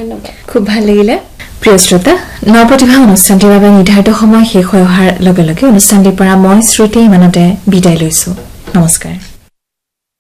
ধন্যবাদ খুব ভাল লাগিলে প্ৰিয় শ্ৰোতা নৱপ্ৰতিভা অনুষ্ঠানটিৰ বাবে নিৰ্ধাৰিত সময় শেষ হৈ অহাৰ লগে লগে অনুষ্ঠানটিৰ পৰা মই শ্ৰুতি ইমানতে বিদায় লৈছো নমস্কাৰ